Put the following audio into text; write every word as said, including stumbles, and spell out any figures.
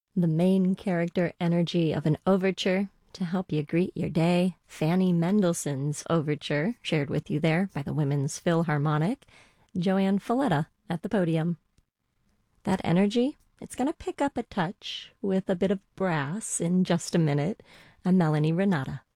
The main character energy of an overture to help you greet your day. Fanny Mendelssohn's Overture, shared with you there by the Women's Philharmonic. Joanne Falletta at the podium. That energy, it's going to pick up a touch with a bit of brass in just a minute. I'm Melanie Renata.